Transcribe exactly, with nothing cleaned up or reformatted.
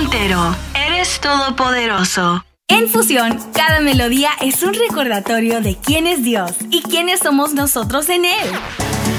Montero, eres todopoderoso. En Fusión, cada melodía es un recordatorio de quién es Dios y quiénes somos nosotros en Él.